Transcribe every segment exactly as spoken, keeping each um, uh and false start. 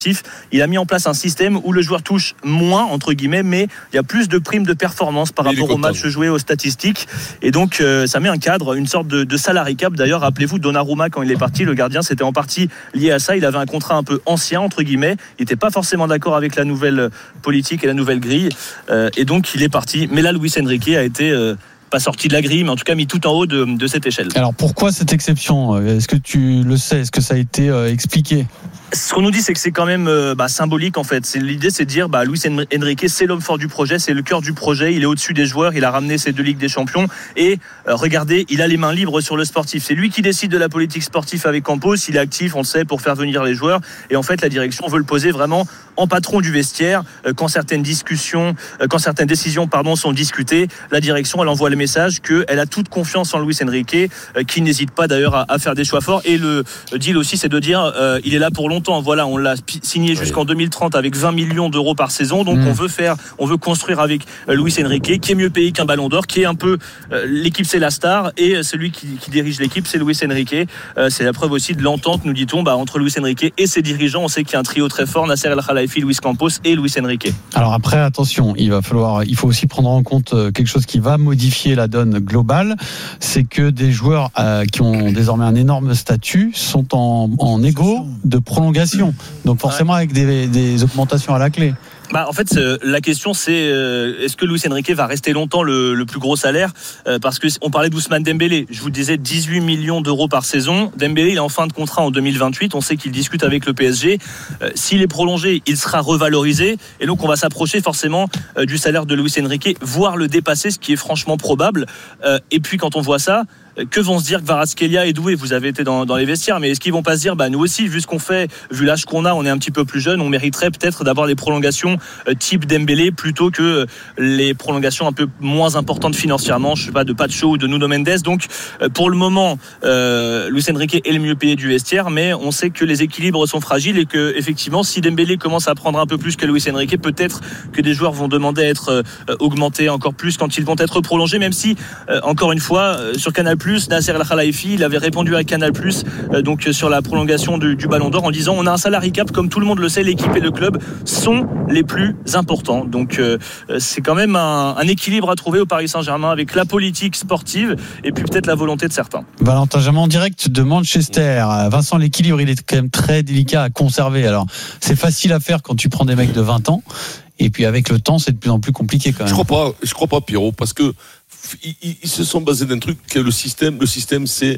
Il a mis en place un système où le joueur touche moins, entre guillemets, mais il y a plus de primes de performance par mais rapport au match joué, aux statistiques. Et donc, euh, ça met un cadre, une sorte de, de salary cap. D'ailleurs, rappelez-vous, Donnarumma, quand il est parti, le gardien, c'était en partie lié à ça. Il avait un contrat un peu ancien, entre guillemets. Il n'était pas forcément d'accord avec la nouvelle politique et la nouvelle grille. Euh, et donc, il est parti. Mais là, Luis Enrique a été... Euh, pas sorti de la grille, mais en tout cas mis tout en haut de, de cette échelle. Alors pourquoi cette exception ? Est-ce que tu le sais ? Est-ce que ça a été euh, expliqué ? Ce qu'on nous dit, c'est que c'est quand même euh, bah, symbolique en fait. C'est, l'idée, c'est de dire bah, Luis Enrique, c'est l'homme fort du projet, c'est le cœur du projet. Il est au-dessus des joueurs, il a ramené ces deux Ligues des Champions. Et euh, regardez, il a les mains libres sur le sportif. C'est lui qui décide de la politique sportive avec Campos. Il est actif, on le sait, pour faire venir les joueurs. Et en fait, la direction veut le poser vraiment en patron du vestiaire. Euh, quand certaines discussions, euh, quand certaines décisions, pardon, sont discutées, la direction, elle envoie le message qu'elle a toute confiance en Luis Enrique, euh, qui n'hésite pas d'ailleurs à, à faire des choix forts. Et le deal aussi, c'est de dire, euh, il est là pour longtemps. Voilà, on l'a signé jusqu'en deux mille trente avec vingt millions d'euros par saison. Donc mmh. on veut faire, on veut construire avec euh, Luis Enrique, qui est mieux payé qu'un Ballon d'Or, qui est un peu euh, l'équipe, c'est la star, et celui qui, qui dirige l'équipe, c'est Luis Enrique. Euh, c'est la preuve aussi de l'entente, nous dit-on, bah, entre Luis Enrique et ses dirigeants. On sait qu'il y a un trio très fort, Nasser El Khelaifi, Luis Campos et Luis Enrique. Alors après, attention, il va falloir, il faut aussi prendre en compte quelque chose qui va modifier la donne globale, c'est que des joueurs euh, qui ont désormais un énorme statut sont en, en égo de prolongation. Donc forcément avec des, des augmentations à la clé. Bah, en fait, euh, la question c'est euh, est-ce que Luis Enrique va rester longtemps le, le plus gros salaire euh, parce que on parlait d'Ousmane Dembélé. Je vous disais dix-huit millions d'euros par saison. Dembélé, il est en fin de contrat en deux mille vingt-huit. On sait qu'il discute avec le P S G. Euh, s'il est prolongé, il sera revalorisé et donc on va s'approcher forcément euh, du salaire de Luis Enrique, voire le dépasser, ce qui est franchement probable. Euh, et puis quand on voit ça, que vont se dire Kvaratskhelia et Doué? Vous avez été dans, dans les vestiaires, mais est-ce qu'ils vont pas se dire bah nous aussi, vu ce qu'on fait, vu l'âge qu'on a, on est un petit peu plus jeune, on mériterait peut-être d'avoir des prolongations euh, type Dembélé plutôt que euh, les prolongations un peu moins importantes financièrement, je sais pas, de Pacho ou de Nuno Mendes. Donc euh, pour le moment, euh, Luis Enrique est le mieux payé du vestiaire, mais on sait que les équilibres sont fragiles et que effectivement, si Dembélé commence à prendre un peu plus que Luis Enrique, peut-être que des joueurs vont demander à être euh, augmentés encore plus quand ils vont être prolongés, même si euh, encore une fois euh, sur Canal+, Nasser El Khelaifi, il avait répondu à Canal+, euh, donc sur la prolongation du, du Ballon d'Or en disant on a un salary cap, comme tout le monde le sait, l'équipe et le club sont les plus importants. Donc euh, c'est quand même un, un équilibre à trouver au Paris Saint-Germain avec la politique sportive et puis peut-être la volonté de certains. Valentin Jamin en direct de Manchester. Vincent, l'équilibre il est quand même très délicat à conserver. Alors c'est facile à faire quand tu prends des mecs de vingt ans et puis avec le temps c'est de plus en plus compliqué quand même. Je crois pas, je crois pas Pierrot, parce que Ils, ils, ils se sont basés d'un truc que le système, le système c'est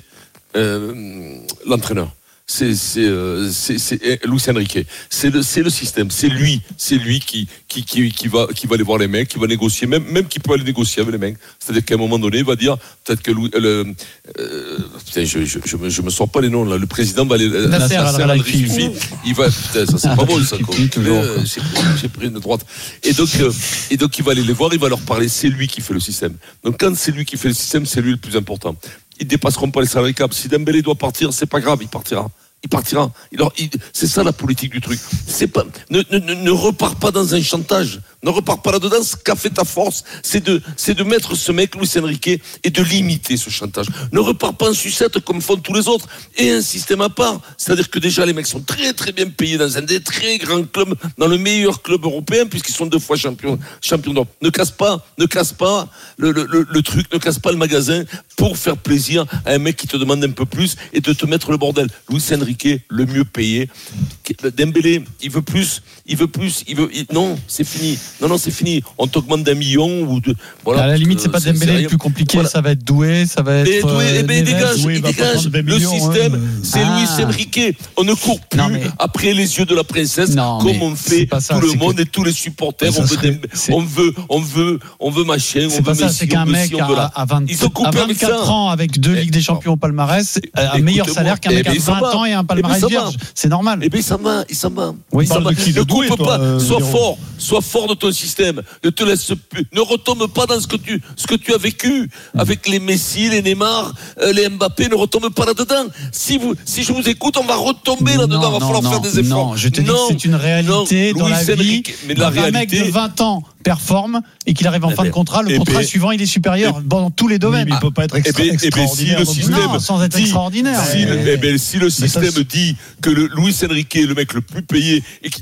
euh, l'entraîneur. C'est, c'est, euh, c'est, c'est Luis Enrique. C'est le, c'est le système. C'est lui, c'est lui qui, qui, qui, qui va, qui va aller voir les mecs, qui va négocier, même, même qui peut aller négocier avec les mecs. C'est-à-dire qu'à un moment donné, il va dire, peut-être que Louis, le, euh, putain, je, je, je, me, je me sors pas les noms là. Le président va aller. Nasser Al-Khelaifi. Il va, putain, ça c'est pas bon ça. Quoi. Euh, j'ai, j'ai pris une droite. Et donc, euh, et donc, il va aller les voir, il va leur parler. C'est lui qui fait le système. Donc, quand c'est lui qui fait le système, c'est lui le plus important. Ils dépasseront pas les salary cap. Si Dembélé doit partir, c'est pas grave, il partira. Il partira. Il, il, c'est ça la politique du truc. C'est pas, ne, ne, ne repars pas dans un chantage. Ne repars pas là-dedans. Ce qu'a fait ta force, c'est de, c'est de mettre ce mec, Luis Enrique, et de limiter ce chantage. Ne repars pas en sucette comme font tous les autres. Et un système à part. C'est-à-dire que déjà, les mecs sont très, très bien payés dans un des très grands clubs, dans le meilleur club européen, puisqu'ils sont deux fois champions, champions d'Europe. Ne casse pas, ne casse pas le, le, le, le truc, ne casse pas le magasin pour faire plaisir à un mec qui te demande un peu plus et de te mettre le bordel. Luis Enrique, le mieux payé. Dembélé, il veut plus, il veut plus, il veut, il, non, c'est fini. Non, non, c'est fini. On t'augmente d'un million ou de, voilà. À la limite, c'est pas Dembélé le plus compliqué, voilà. Ça va être Doué, ça va être. Et Doué, euh, eh ben, il dégage, Doué, il dégage. Le millions, système, hein, c'est ah. Luis Enrique. On ne court plus non, mais... après les yeux de la princesse, non, comme on fait ça, tout le monde que... et tous les supporters. On veut, serait... on veut, on veut, on veut machin, on veut Messi, c'est qu'un mec à vingt-quatre ans avec deux Ligues des Champions au palmarès, un meilleur salaire qu'un mec à vingt ans et un palmarès vierge. C'est normal. Eh bien, il s'en va, il s'en va. Oui, il s'en va. Ne coupe toi, pas, euh, sois fort, sois fort de ton système. Ne te laisse plus, ne retombe pas dans ce que tu, ce que tu as vécu mmh. avec les Messi, les Neymar, euh, les Mbappé. Ne retombe pas là-dedans. Si vous, si je vous écoute, on va retomber là-dedans. Non, il va non, falloir non, faire des efforts. Non, je te dis non, que c'est une réalité non, dans Louis la vie. Mais la un réalité, mec de vingt ans performe et qu'il arrive en eh fin ben, de contrat, le eh contrat ben, suivant il est supérieur eh, dans tous les domaines. Oui, mais il peut pas être Eh extra, ben, eh ben, si extraordinaire. le non plus. système Non, sans être dit- extraordinaire. Si, le- Ouais. eh ben, si le ça, système c'est- dit que le Luis Enrique est le mec le plus payé et qu'il